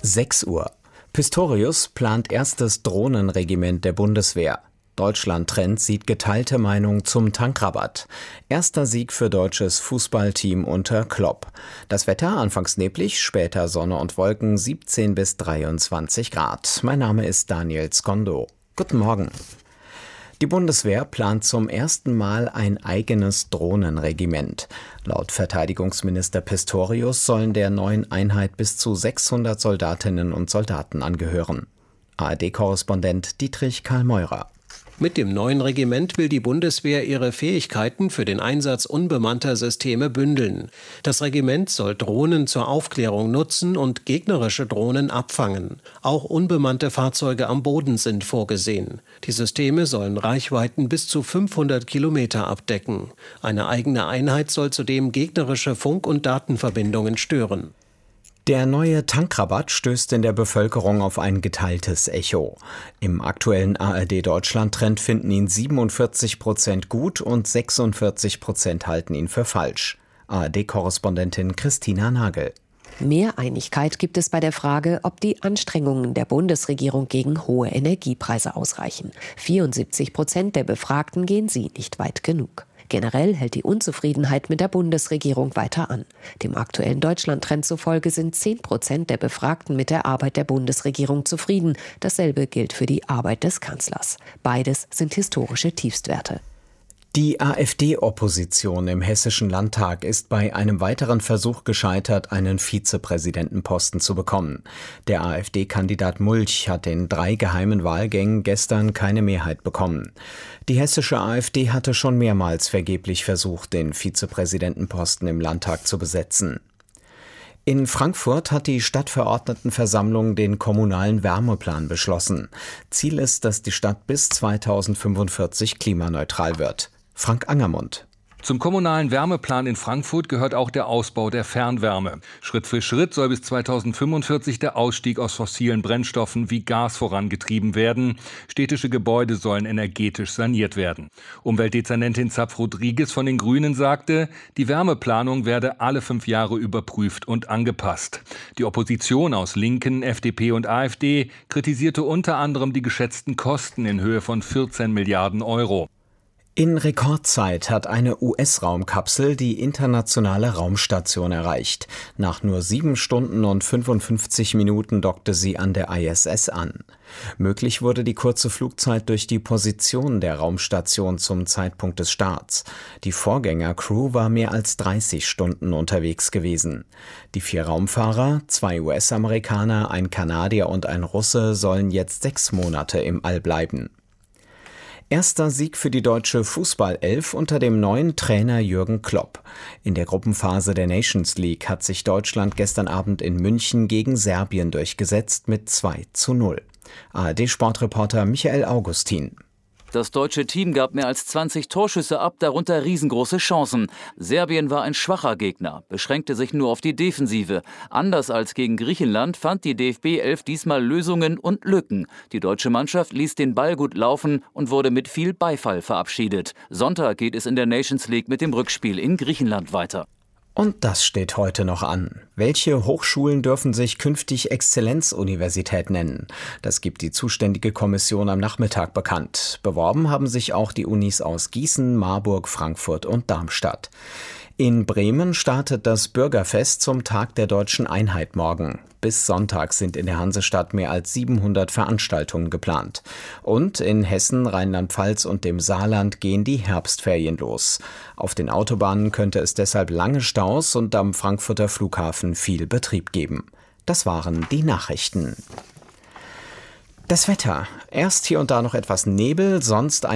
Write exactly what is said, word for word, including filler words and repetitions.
sechs Uhr. Pistorius plant erstes Drohnenregiment der Bundeswehr. Deutschland-Trend sieht geteilte Meinung zum Tankrabatt. Erster Sieg für deutsches Fußballteam unter Klopp. Das Wetter anfangs neblig, später Sonne und Wolken, siebzehn bis dreiundzwanzig Grad. Mein Name ist Daniel Skondo. Guten Morgen. Die Bundeswehr plant zum ersten Mal ein eigenes Drohnenregiment. Laut Verteidigungsminister Pistorius sollen der neuen Einheit bis zu sechshundert Soldatinnen und Soldaten angehören. A R D-Korrespondent Dietrich Karl-Meurer. Mit dem neuen Regiment will die Bundeswehr ihre Fähigkeiten für den Einsatz unbemannter Systeme bündeln. Das Regiment soll Drohnen zur Aufklärung nutzen und gegnerische Drohnen abfangen. Auch unbemannte Fahrzeuge am Boden sind vorgesehen. Die Systeme sollen Reichweiten bis zu fünfhundert Kilometer abdecken. Eine eigene Einheit soll zudem gegnerische Funk- und Datenverbindungen stören. Der neue Tankrabatt stößt in der Bevölkerung auf ein geteiltes Echo. Im aktuellen A R D-Deutschland-Trend finden ihn siebenundvierzig Prozent gut und sechsundvierzig Prozent halten ihn für falsch. A R D-Korrespondentin Christina Nagel. Mehr Einigkeit gibt es bei der Frage, ob die Anstrengungen der Bundesregierung gegen hohe Energiepreise ausreichen. vierundsiebzig Prozent der Befragten gehen sie nicht weit genug. Generell hält die Unzufriedenheit mit der Bundesregierung weiter an. Dem aktuellen Deutschland-Trend zufolge sind zehn Prozent der Befragten mit der Arbeit der Bundesregierung zufrieden. Dasselbe gilt für die Arbeit des Kanzlers. Beides sind historische Tiefstwerte. Die AfD-Opposition im Hessischen Landtag ist bei einem weiteren Versuch gescheitert, einen Vizepräsidentenposten zu bekommen. Der AfD-Kandidat Mulch hat in drei geheimen Wahlgängen gestern keine Mehrheit bekommen. Die hessische AfD hatte schon mehrmals vergeblich versucht, den Vizepräsidentenposten im Landtag zu besetzen. In Frankfurt hat die Stadtverordnetenversammlung den kommunalen Wärmeplan beschlossen. Ziel ist, dass die Stadt bis zweitausendfünfundvierzig klimaneutral wird. Frank Angermund. Zum kommunalen Wärmeplan in Frankfurt gehört auch der Ausbau der Fernwärme. Schritt für Schritt soll bis zweitausendfünfundvierzig der Ausstieg aus fossilen Brennstoffen wie Gas vorangetrieben werden. Städtische Gebäude sollen energetisch saniert werden. Umweltdezernentin Zapf-Rodriguez von den Grünen sagte, die Wärmeplanung werde alle fünf Jahre überprüft und angepasst. Die Opposition aus Linken, F D P und A f D kritisierte unter anderem die geschätzten Kosten in Höhe von vierzehn Milliarden Euro. In Rekordzeit hat eine U S-Raumkapsel die internationale Raumstation erreicht. Nach nur sieben Stunden und fünfundfünfzig Minuten dockte sie an der I S S an. Möglich wurde die kurze Flugzeit durch die Position der Raumstation zum Zeitpunkt des Starts. Die Vorgängercrew war mehr als dreißig Stunden unterwegs gewesen. Die vier Raumfahrer, zwei U S-Amerikaner, ein Kanadier und ein Russe, sollen jetzt sechs Monate im All bleiben. Erster Sieg für die deutsche Fußballelf unter dem neuen Trainer Jürgen Klopp. In der Gruppenphase der Nations League hat sich Deutschland gestern Abend in München gegen Serbien durchgesetzt mit zwei zu null. A R D-Sportreporter Michael Augustin. Das deutsche Team gab mehr als zwanzig Torschüsse ab, darunter riesengroße Chancen. Serbien war ein schwacher Gegner, beschränkte sich nur auf die Defensive. Anders als gegen Griechenland fand die D F B-Elf diesmal Lösungen und Lücken. Die deutsche Mannschaft ließ den Ball gut laufen und wurde mit viel Beifall verabschiedet. Sonntag geht es in der Nations League mit dem Rückspiel in Griechenland weiter. Und das steht heute noch an. Welche Hochschulen dürfen sich künftig Exzellenzuniversität nennen? Das gibt die zuständige Kommission am Nachmittag bekannt. Beworben haben sich auch die Unis aus Gießen, Marburg, Frankfurt und Darmstadt. In Bremen startet das Bürgerfest zum Tag der deutschen Einheit morgen. Bis Sonntag sind in der Hansestadt mehr als siebenhundert Veranstaltungen geplant. Und in Hessen, Rheinland-Pfalz und dem Saarland gehen die Herbstferien los. Auf den Autobahnen könnte es deshalb lange Staus und am Frankfurter Flughafen viel Betrieb geben. Das waren die Nachrichten. Das Wetter. Erst hier und da noch etwas Nebel, sonst ein